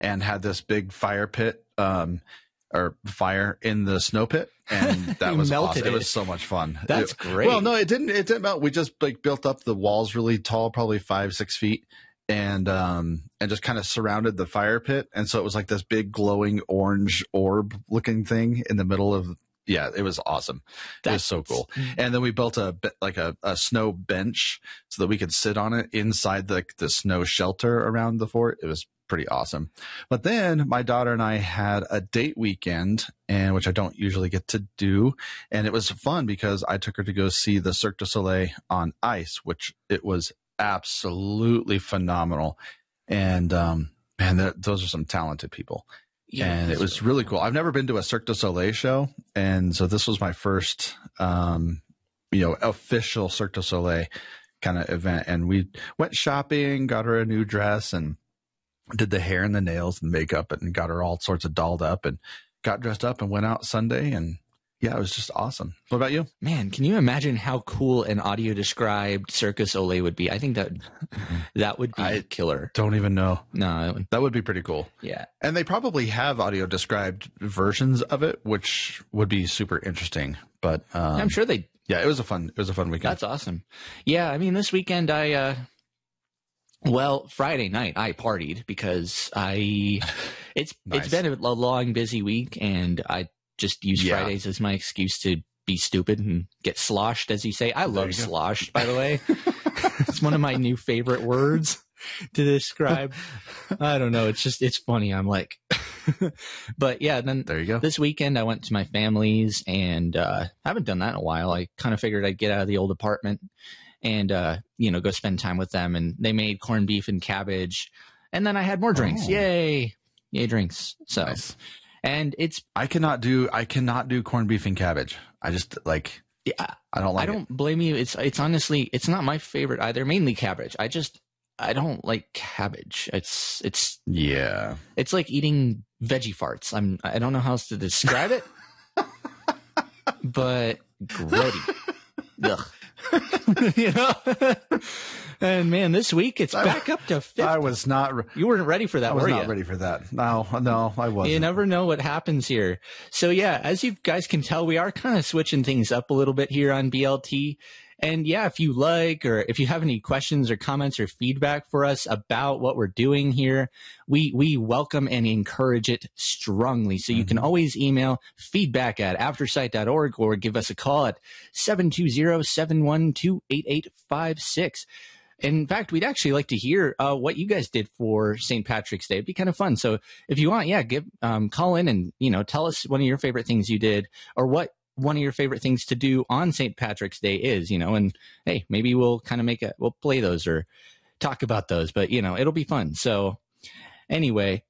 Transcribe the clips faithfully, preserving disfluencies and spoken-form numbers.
and had this big fire pit um, or fire in the snow pit. And that was awesome. It. it was so much fun. That's it, great. Well, no, it didn't. It didn't melt. We just like built up the walls really tall, probably five, six feet. And um and just kind of surrounded the fire pit, and so it was like this big glowing orange orb looking thing in the middle of. Yeah, it was awesome. That's, it was so cool. And then we built a like a, a snow bench so that we could sit on it inside the the snow shelter around the fort. It was pretty awesome. But then my daughter and I had a date weekend, and which I don't usually get to do, and it was fun because I took her to go see the Cirque du Soleil on ice, which it was absolutely phenomenal. And um man, those are some talented people. Yeah, and it was really cool. I've never been to a Cirque du Soleil show, and so this was my first um you know official Cirque du Soleil kind of event. And we went shopping, got her a new dress, and did the hair and the nails and makeup, and got her all sorts of dolled up, and got dressed up and went out Sunday. And yeah, it was just awesome. What about you? Man, can you imagine how cool an audio described Cirque du Soleil would be? I think that that would be I killer. Don't even know. No, would, that would be pretty cool. Yeah. And they probably have audio described versions of it, which would be super interesting. But um, I'm sure they. Yeah, it was a fun. It was a fun weekend. That's awesome. Yeah, I mean, this weekend I. Uh, well, Friday night I partied because I. It's nice. It's been a long, busy week, and I. Just use yeah. Fridays as my excuse to be stupid and get sloshed, as you say. I love sloshed, by the way. It's one of my new favorite words to describe. I don't know. It's just, it's funny. I'm like, but yeah, then there you go. This weekend I went to my family's, and uh, I haven't done that in a while. I kind of figured I'd get out of the old apartment and, uh, you know, go spend time with them. And they made corned beef and cabbage. And then I had more drinks. Oh. Yay. Yay, drinks. So. Nice. And it's I cannot do I cannot do corned beef and cabbage. I just like yeah, I don't like I don't it. blame you. It's it's honestly it's not my favorite either. Mainly cabbage. I just I don't like cabbage. It's it's yeah. It's like eating veggie farts. I'm I don't know how else to describe it. But grody. Ugh. You know? And man, this week it's back up to fifty. I was not. Re- you weren't ready for that, I was were not you? ready for that. No, no, I wasn't. You never know what happens here. So yeah, as you guys can tell, we are kind of switching things up a little bit here on B L T. And yeah, if you like, or if you have any questions or comments or feedback for us about what we're doing here, we we welcome and encourage it strongly. So you mm-hmm. can always email feedback at aftersight dot org or give us a call at seven two zero, seven one two, eight eight five six. In fact, we'd actually like to hear uh, what you guys did for Saint Patrick's Day. It'd be kind of fun. So if you want, yeah, give um, call in and, you know, tell us one of your favorite things you did, or what one of your favorite things to do on Saint Patrick's Day is, you know, and hey, maybe we'll kind of make a, we'll play those or talk about those, but you know, it'll be fun. So anyway,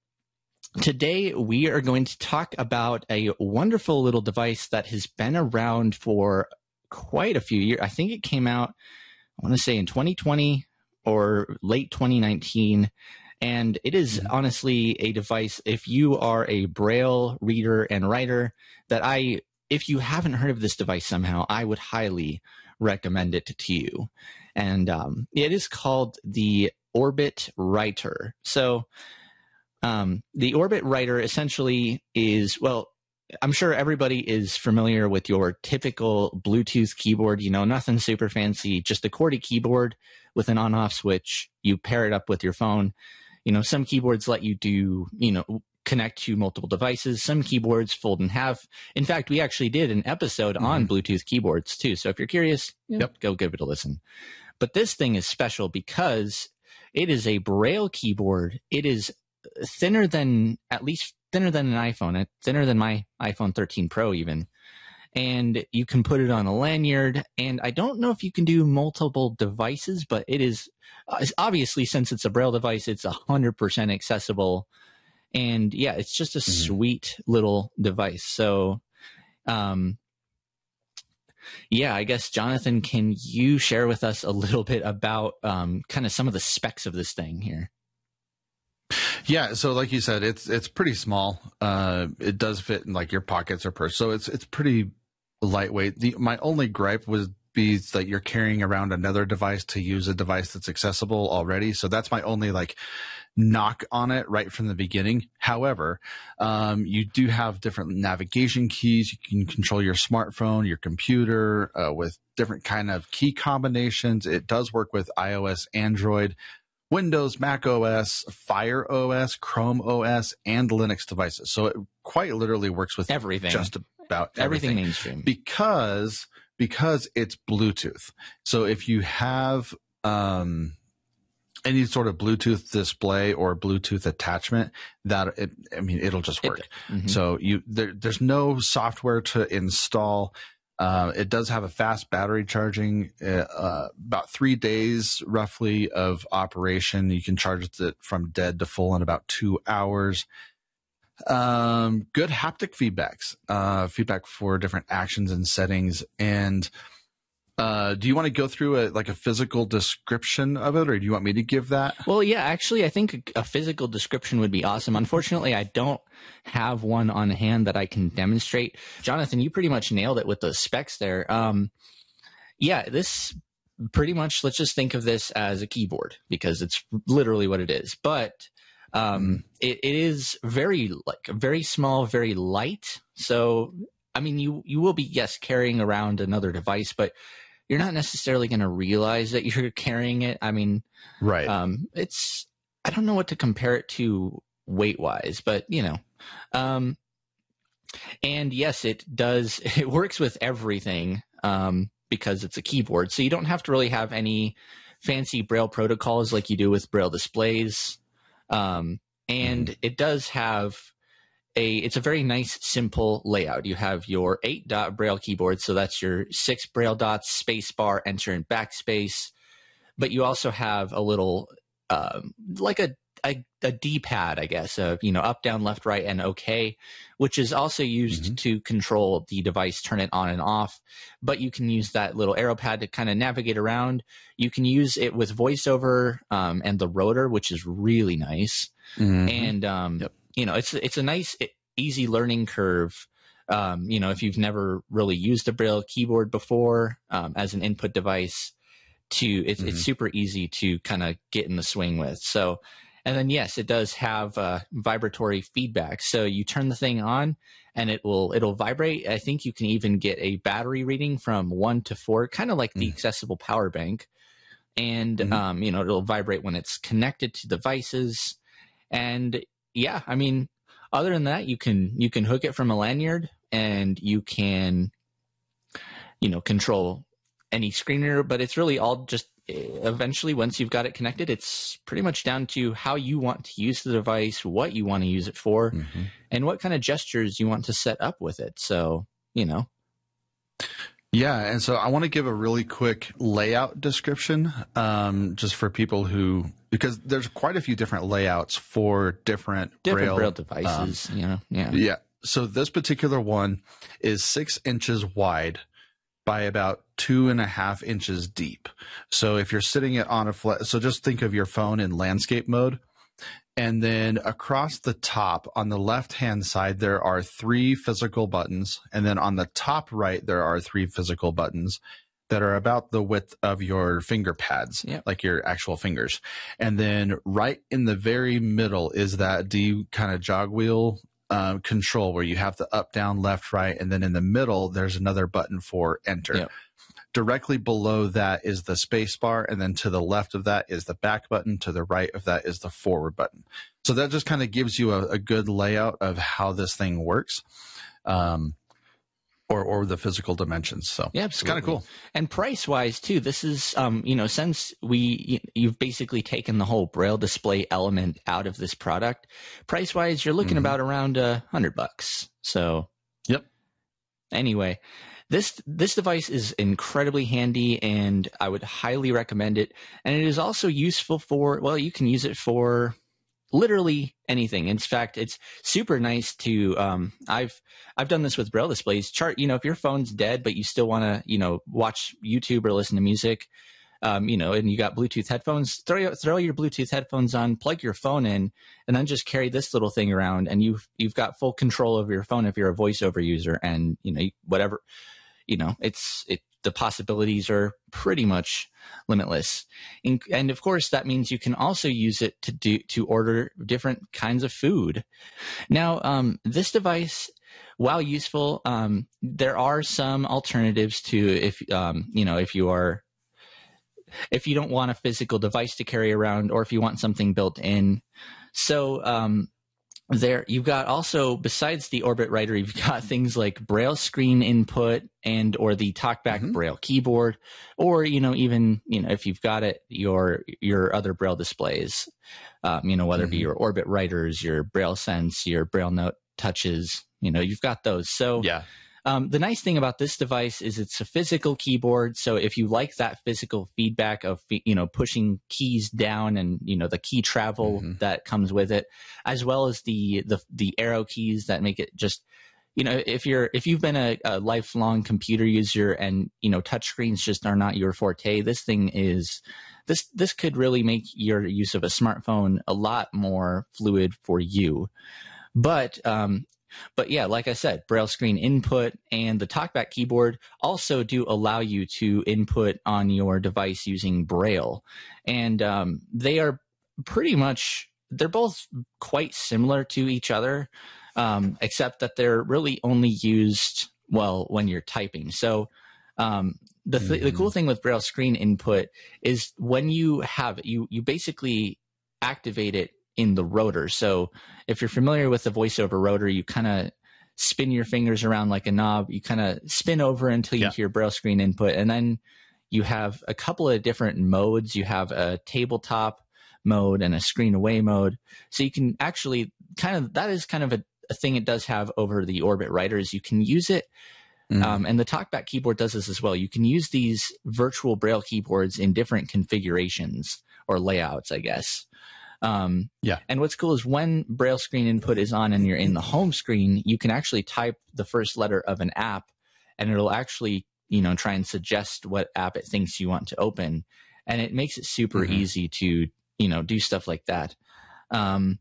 today we are going to talk about a wonderful little device that has been around for quite a few years. I think it came out, I want to say in twenty twenty or late twenty nineteen. And it is mm-hmm. honestly a device, if you are a Braille reader and writer, that I, if you haven't heard of this device somehow, I would highly recommend it to you. And um, it is called the Orbit Writer. So um, the Orbit Writer essentially is, well, I'm sure everybody is familiar with your typical Bluetooth keyboard, you know, nothing super fancy, just a QWERTY keyboard with an on-off switch. You pair it up with your phone. You know, some keyboards let you do, you know, connect to multiple devices. Some keyboards fold in half. In fact, we actually did an episode mm-hmm. on Bluetooth keyboards too. So if you're curious, yep, go give it a listen. But this thing is special because it is a Braille keyboard. It is thinner than, at least thinner than an iPhone, thinner than my iPhone thirteen Pro even. And you can put it on a lanyard. And I don't know if you can do multiple devices, but it is obviously, since it's a Braille device, it's one hundred percent accessible. And yeah, it's just a mm-hmm. sweet little device. So, um, yeah, I guess, Jonathan, can you share with us a little bit about um, kind of some of the specs of this thing here? Yeah, so like you said, it's it's pretty small. Uh, it does fit in like your pockets or purse, so it's it's pretty lightweight. The my only gripe would be that you're carrying around another device to use a device that's accessible already. So that's my only like knock on it right from the beginning. However, um, you do have different navigation keys. You can control your smartphone, your computer uh, with different kind of key combinations. It does work with iOS, Android, Windows, Mac O S, Fire O S, Chrome O S, and Linux devices. So it quite literally works with everything, just about everything, everything mainstream, because because it's Bluetooth. So if you have um, any sort of Bluetooth display or Bluetooth attachment, that it, I mean, it'll just work. It, mm-hmm. So you there, there's no software to install. Uh, it does have a fast battery charging, uh, uh, about three days roughly of operation. You can charge it from dead to full in about two hours. Um, good haptic feedbacks, uh, feedback for different actions and settings. And uh, do you want to go through a, like a physical description of it, or do you want me to give that? Well, yeah, actually, I think a physical description would be awesome. Unfortunately, I don't have one on hand that I can demonstrate. Jonathan, you pretty much nailed it with the specs there. Um, yeah, this pretty much, let's just think of this as a keyboard, because it's literally what it is. But um, it, it is very like very small, very light. So, I mean, you you will be, yes, carrying around another device, but you're not necessarily going to realize that you're carrying it. I mean, right. Um, it's, I don't know what to compare it to weight wise, but you know, um, and yes, it does, it works with everything, um, because it's a keyboard. So you don't have to really have any fancy Braille protocols like you do with Braille displays. Um, and mm-hmm. it does have A, it's a very nice, simple layout. You have your eight dot Braille keyboard. So that's your six Braille dots, space bar, enter, and backspace. But you also have a little, um, like a, a, a D-pad, I guess, uh, you know, up, down, left, right, and OK, which is also used mm-hmm. to control the device, turn it on and off. But you can use that little arrow pad to kind of navigate around. You can use it with VoiceOver um, and the rotor, which is really nice. Mm-hmm. And, um, yep. you know, it's it's a nice, easy learning curve. Um, you know, if you've never really used a Braille keyboard before um, as an input device, to it's mm-hmm. it's super easy to kind of get in the swing with. So, and then yes, it does have uh, vibratory feedback. So you turn the thing on, and it will it'll vibrate. I think you can even get a battery reading from one to four, kind of like the mm-hmm. accessible power bank. And mm-hmm. um, you know, it'll vibrate when it's connected to devices. And yeah, I mean, other than that, you can you can hook it from a lanyard, and you can, you know, control any screen reader. But it's really all just eventually, once you've got it connected, it's pretty much down to how you want to use the device, what you want to use it for, mm-hmm. and what kind of gestures you want to set up with it. So, you know. Yeah, and so I want to give a really quick layout description, um, just for people who, because there's quite a few different layouts for different, different Braille, Braille devices. Um, you know, yeah, yeah. So this particular one is six inches wide by about two and a half inches deep. So if you're sitting it on a flat, so just think of your phone in landscape mode. And then across the top on the left-hand side, there are three physical buttons. And then on the top right, there are three physical buttons that are about the width of your finger pads, yep. like your actual fingers. And then right in the very middle is that D kind of jog wheel uh, control where you have the up, down, left, right. And then in the middle, there's another button for enter. Yep. Directly below that is the space bar, and then to the left of that is the back button. To the right of that is the forward button. So that just kind of gives you a, a good layout of how this thing works, um, or or the physical dimensions. So yeah, it's kind of cool. And price wise too, this is um, you know, since we you've basically taken the whole Braille display element out of this product, price wise, you're looking mm-hmm. about around a hundred bucks. So yep. Anyway. This this device is incredibly handy, and I would highly recommend it. And it is also useful for, well, you can use it for literally anything. In fact, it's super nice to, um, I've I've done this with Braille displays. Chart, you know, if your phone's dead, but you still want to, you know, watch YouTube or listen to music, um, you know, and you got Bluetooth headphones, throw throw your Bluetooth headphones on, plug your phone in, and then just carry this little thing around, and you've you've got full control of your phone if you're a VoiceOver user, and you know, whatever. You know, it's it the possibilities are pretty much limitless. And, and of course, that means you can also use it to do to order different kinds of food. Now, um, this device, while useful, um, there are some alternatives to if um, you know if you are if you don't want a physical device to carry around, or if you want something built in. So um, there, you've got also, besides the Orbit Writer, you've got things like Braille screen input and or the TalkBack mm-hmm. Braille keyboard, or you know even you know if you've got it your your other Braille displays, um, you know whether mm-hmm. it be your Orbit Writers, your Braille Sense, your Braille Note Touches, you know you've got those. So yeah. Um, the nice thing about this device is it's a physical keyboard. So if you like that physical feedback of, you know, pushing keys down and, you know, the key travel mm-hmm. that comes with it, as well as the, the, the arrow keys that make it just, you know, if you're, if you've been a, a lifelong computer user and, you know, touchscreens just are not your forte, this thing is, this, this could really make your use of a smartphone a lot more fluid for you. But, um, But yeah, like I said, Braille screen input and the TalkBack keyboard also do allow you to input on your device using Braille. And um, they are pretty much, they're both quite similar to each other, um, except that they're really only used, well, when you're typing. So um, the, th- mm-hmm. the cool thing with Braille screen input is when you have it, you, you basically activate it in the rotor. So if you're familiar with the VoiceOver rotor, you kind of spin your fingers around like a knob. You kind of spin over until you yeah. hear Braille screen input. And then you have a couple of different modes. You have a tabletop mode and a screen away mode. So you can actually kind of, that is kind of a, a thing it does have over the Orbit Writers. You can use it. Mm. Um, and the TalkBack keyboard does this as well. You can use these virtual Braille keyboards in different configurations or layouts, I guess. Um, yeah. And what's cool is when Braille screen input is on and you're in the home screen, you can actually type the first letter of an app and it'll actually, you know, try and suggest what app it thinks you want to open. And it makes it super mm-hmm. easy to, you know, do stuff like that. Um,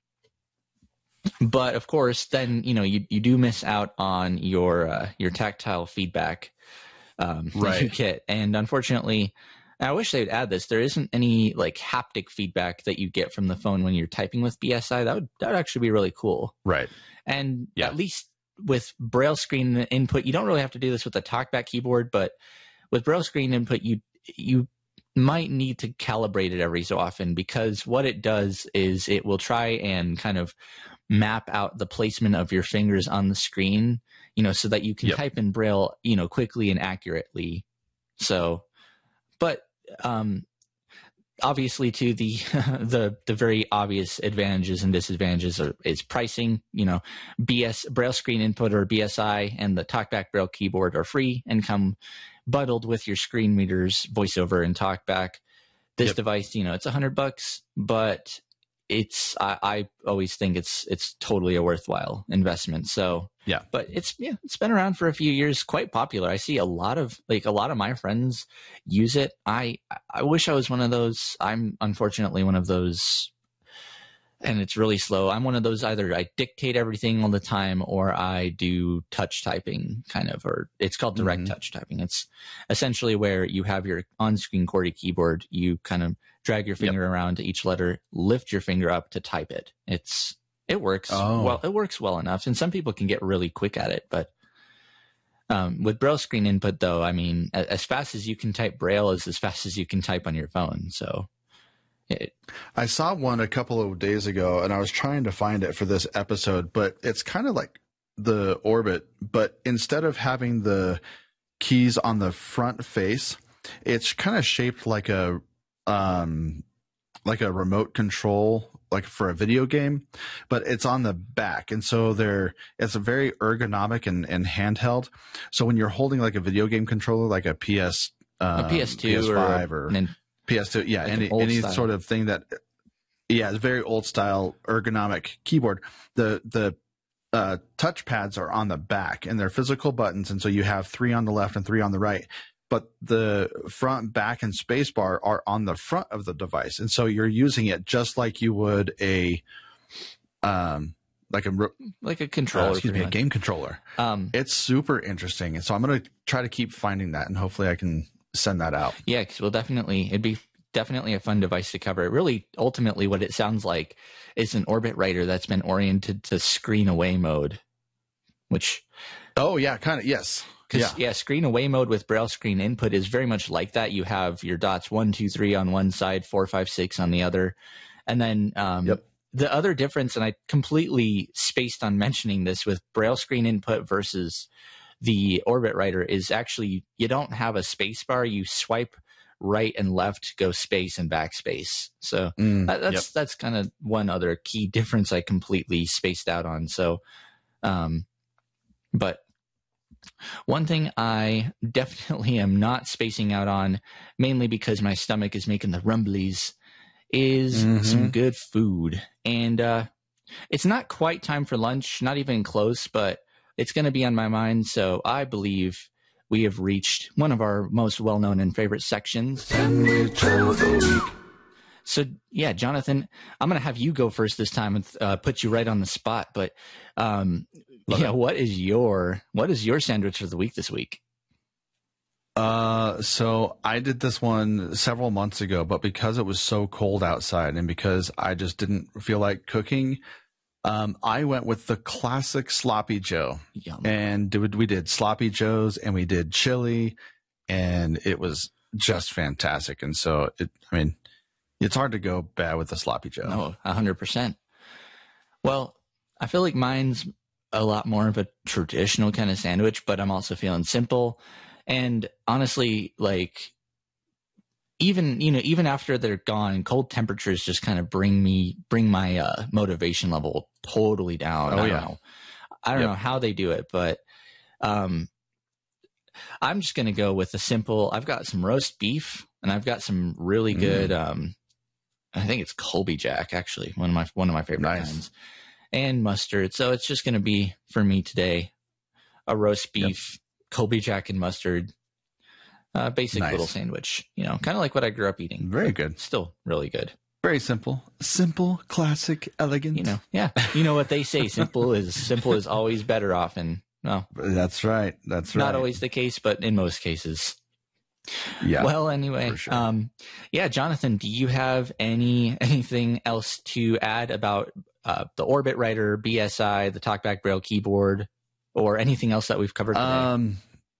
but of course, then, you know, you, you do miss out on your, uh, your tactile feedback, um, right. that you get. And unfortunately, I wish they would add this. There isn't any like haptic feedback that you get from the phone when you're typing with B S I. That would that would actually be really cool. Right. And yeah. at least with Braille screen input, you don't really have to do this with the TalkBack keyboard, but with Braille screen input, you you might need to calibrate it every so often, because what it does is it will try and kind of map out the placement of your fingers on the screen, you know, so that you can yep. type in Braille, you know, quickly and accurately. So, but Um, obviously, to the the the very obvious advantages and disadvantages are, is pricing. You know, B S Braille screen input or B S I and the TalkBack Braille keyboard are free and come bundled with your screen readers, VoiceOver and TalkBack. This yep. device, you know, it's a hundred bucks, but it's I, I always think it's it's totally a worthwhile investment. So yeah, but it's yeah it's been around for a few years, quite popular. I see a lot of like a lot of my friends use it. I I wish I was one of those. I'm unfortunately one of those, and it's really slow. I'm one of those, either I dictate everything all the time or I do touch typing kind of, or it's called direct mm-hmm. touch typing. It's essentially where you have your on-screen QWERTY keyboard. You kind of drag your finger yep. around to each letter, lift your finger up to type it. It's It works oh. well. It works well enough, and some people can get really quick at it. But um, with Braille screen input, though, I mean, as fast as you can type Braille is as fast as you can type on your phone. So, it, I saw one a couple of days ago, and I was trying to find it for this episode. But it's kind of like the Orbit, but instead of having the keys on the front face, it's kind of shaped like a um, like a remote control, like for a video game, but it's on the back. And so they're, it's a very ergonomic and, and handheld. So when you're holding like a video game controller, like a P S, um, a P S two P S five or, or an, P S two, yeah, like any, any style. Sort of thing that, yeah, it's very old style ergonomic keyboard. The, the, uh, touch pads are on the back and they're physical buttons. And so you have three on the left and three on the right. But the front, back, and spacebar are on the front of the device, and so you're using it just like you would a, um, like a like a controller, uh, excuse me, a game controller. Um, it's super interesting, and so I'm going to try to keep finding that, and hopefully I can send that out. Yeah, because we'll definitely it'd be definitely a fun device to cover. It really, ultimately, what it sounds like is an Orbit Writer that's been oriented to screen away mode, which oh yeah, kind of yes. Because, yeah. yeah, screen away mode with Braille screen input is very much like that. You have your dots one, two, three on one side, four, five, six on the other. And then um, yep. the other difference, and I completely spaced on mentioning this with Braille screen input versus the Orbit Writer, is actually you don't have a space bar. You swipe right and left, go space and backspace. So mm, that, that's yep. that's kind of one other key difference I completely spaced out on. So, um, but one thing I definitely am not spacing out on, mainly because my stomach is making the rumblies, is mm-hmm. some good food. And uh, it's not quite time for lunch, not even close, but it's going to be on my mind. So I believe we have reached one of our most well-known and favorite sections. Sandwich of the week. So, yeah, Jonathan, I'm going to have you go first this time and uh, put you right on the spot. But um, yeah, it. what is your what is your sandwich of the week this week? Uh, so I did this one several months ago, but because it was so cold outside and because I just didn't feel like cooking, um, I went with the classic Sloppy Joe. Yum. And did, we did Sloppy Joes and we did chili, and it was just fantastic. And so, it, I mean, it's hard to go bad with the Sloppy Joe. No, one hundred percent. Well, I feel like mine's a lot more of a traditional kind of sandwich, but I'm also feeling simple. And honestly, like, even, you know, even after they're gone, cold temperatures just kind of bring me, bring my uh, motivation level totally down. Oh, I don't yeah. know. I don't yep. know how they do it, but um, I'm just going to go with a simple, I've got some roast beef and I've got some really good, mm. um, I think it's Colby Jack, actually, one of my, one of my favorite nice. kinds, and mustard. So it's just going to be for me today, a roast beef, yep. Colby Jack and mustard, uh, basic nice. little sandwich, you know, kind of like what I grew up eating. Very good. Still really good. Very simple, simple, classic, elegant. You know, yeah. You know what they say, simple is simple is always better often. No, that's right. That's right. Not always the case, but in most cases. Yeah. Well, anyway, sure. um, yeah, Jonathan, do you have any anything else to add about uh, the Orbit Writer, B S I, the TalkBack Braille keyboard, or anything else that we've covered today? Um,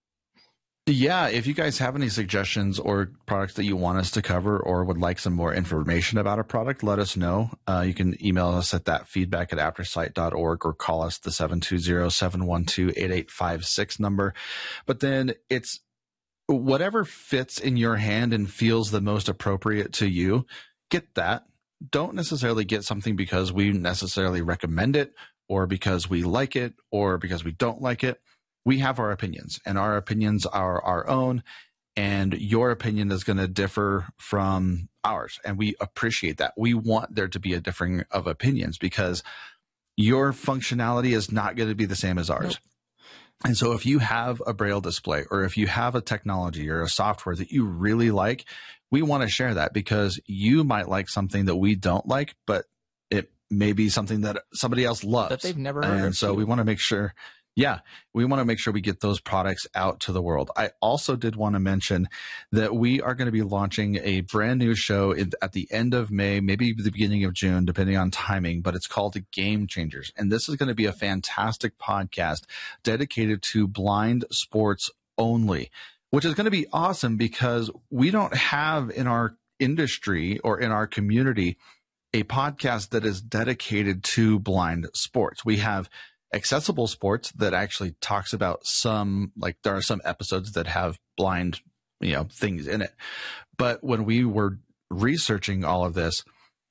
yeah, if you guys have any suggestions or products that you want us to cover or would like some more information about a product, let us know. Uh, you can email us at that feedback at aptersight dot org or call us the seven two zero, seven one two, eight eight five six number. But then it's whatever fits in your hand and feels the most appropriate to you, get that. Don't necessarily get something because we necessarily recommend it or because we like it or because we don't like it. We have our opinions, and our opinions are our own, and your opinion is going to differ from ours, and we appreciate that. We want there to be a differing of opinions because your functionality is not going to be the same as ours. Nope. And so if you have a Braille display or if you have a technology or a software that you really like, we want to share that because you might like something that we don't like, but it may be something that somebody else loves. That they've never heard of. And so we want to make sure, yeah, we want to make sure we get those products out to the world. I also did want to mention that we are going to be launching a brand new show in, at the end of May, maybe the beginning of June, depending on timing, but it's called Game Changers. And this is going to be a fantastic podcast dedicated to blind sports only, which is going to be awesome because we don't have in our industry or in our community a podcast that is dedicated to blind sports. We have Accessible Sports that actually talks about some, like there are some episodes that have blind, you know, things in it. But when we were researching all of this,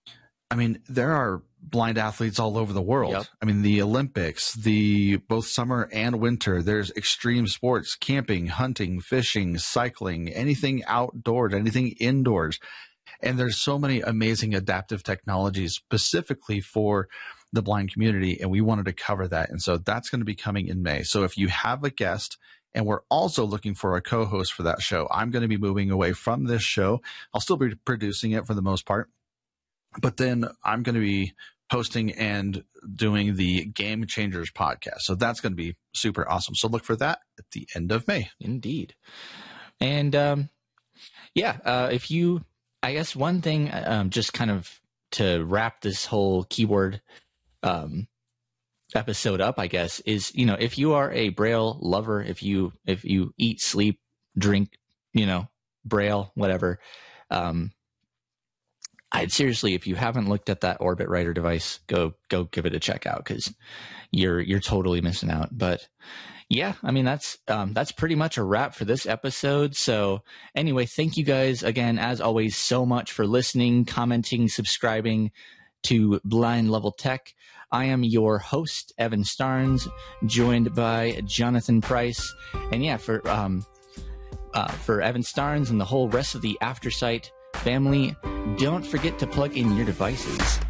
I mean, there are blind athletes all over the world. Yep. I mean, the Olympics, the both summer and winter, there's extreme sports, camping, hunting, fishing, cycling, anything outdoors, anything indoors. And there's so many amazing adaptive technologies specifically for the blind community, and we wanted to cover that. And so that's going to be coming in May. So if you have a guest, and we're also looking for a co-host for that show, I'm going to be moving away from this show. I'll still be producing it for the most part, but then I'm going to be hosting and doing the Game Changers podcast. So that's going to be super awesome. So look for that at the end of May. Indeed. And um, yeah, uh, if you, I guess one thing, um, just kind of to wrap this whole keyboard um, episode up, I guess, is, you know, if you are a Braille lover, if you, if you eat, sleep, drink, you know, Braille, whatever, um, I'd seriously, if you haven't looked at that Orbit Writer device, go go give it a check out, because you're you're totally missing out. But yeah, I mean that's um, that's pretty much a wrap for this episode. So anyway, thank you guys again, as always, so much for listening, commenting, subscribing to Blind Level Tech. I am your host, Evan Starnes, joined by Jonathan Price, and yeah, for um, uh, for Evan Starnes and the whole rest of the Aftersight family, don't forget to plug in your devices.